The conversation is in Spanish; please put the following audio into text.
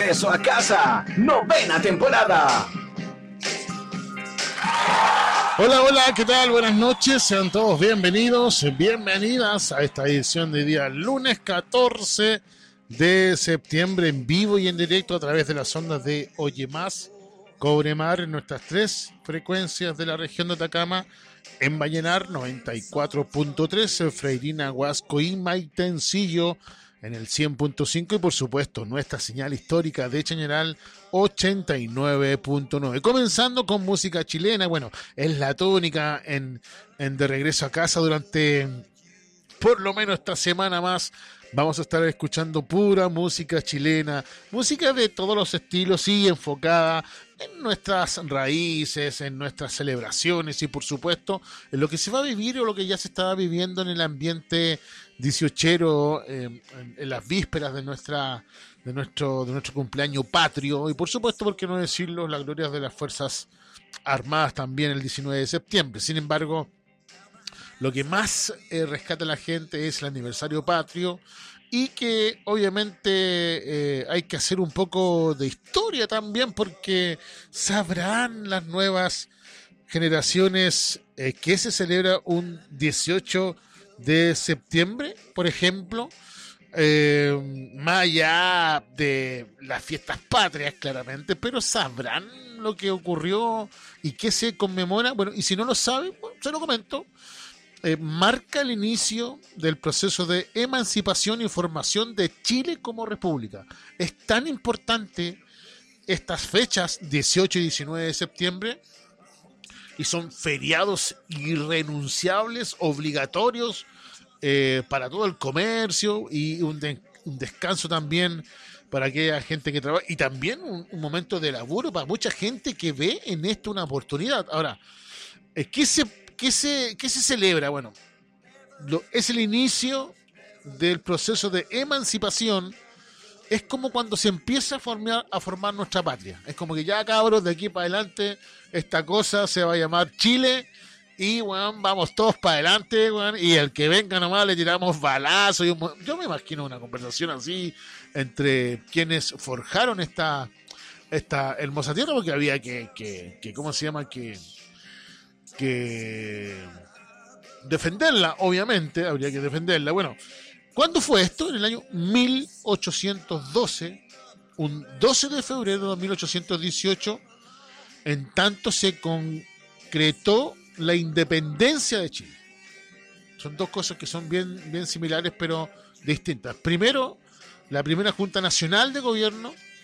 regreso a casa, 9ª temporada. Hola, hola, ¿qué tal? Buenas noches, sean todos bienvenidos, bienvenidas a esta edición de día lunes 14 de septiembre en vivo y en directo a través de las ondas de Oye Más, Cobre Mar en nuestras 3 frecuencias de la región de Atacama, en Vallenar 94.3, en Freirina, Huasco y Maitencillo en el 100.5 y por supuesto nuestra señal histórica de Chañaral 89.9. Comenzando con música chilena, bueno, es la tónica en De Regreso a Casa durante por lo menos esta semana más. Vamos a estar escuchando pura música chilena, música de todos los estilos y enfocada en nuestras raíces, en nuestras celebraciones y por supuesto en lo que se va a vivir o lo que ya se estaba viviendo en el ambiente dieciochero, en las vísperas de nuestro cumpleaños patrio y por supuesto, por qué no decirlo, las glorias de las Fuerzas Armadas también el 19 de septiembre. Sin embargo, lo que más rescata a la gente es el aniversario patrio y que obviamente hay que hacer un poco de historia también porque sabrán las nuevas generaciones que se celebra un 18 de septiembre, por ejemplo, más allá de las fiestas patrias claramente, pero sabrán lo que ocurrió y qué se conmemora. Bueno, y si no lo saben, bueno, se lo comento. Marca el inicio del proceso de emancipación y formación de Chile como república. Es tan importante estas fechas, 18 y 19 de septiembre, y son feriados irrenunciables, obligatorios para todo el comercio y un descanso también para aquella gente que trabaja y también un momento de laburo para mucha gente que ve en esto una oportunidad. Ahora, ¿qué se celebra? Bueno, es el inicio del proceso de emancipación. Es como cuando se empieza a formar nuestra patria. Es como que ya, cabros, de aquí para adelante esta cosa se va a llamar Chile y, bueno, vamos todos para adelante, bueno, y el que venga nomás le tiramos balazos. Yo me imagino una conversación así entre quienes forjaron esta hermosa tierra, porque había que ¿cómo se llama? Que defenderla, obviamente, habría que defenderla. Bueno, ¿cuándo fue esto? En el año 1812, un 12 de febrero de 1818, en tanto se concretó la independencia de Chile. Son dos cosas que son bien similares, pero distintas. Primero, la primera Junta Nacional de Gobierno